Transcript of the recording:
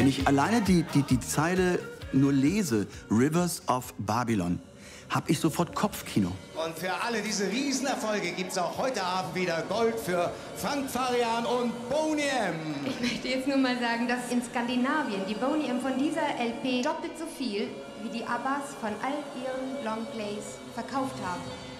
Wenn ich alleine die Zeile nur lese, Rivers of Babylon, habe ich sofort Kopfkino. Und für alle diese Riesenerfolge gibt es auch heute Abend wieder Gold für Frank Farian und Boney M. Ich möchte jetzt nur mal sagen, dass in Skandinavien die Boney M von dieser LP doppelt so viel wie die Abbas von all ihren Longplays verkauft haben.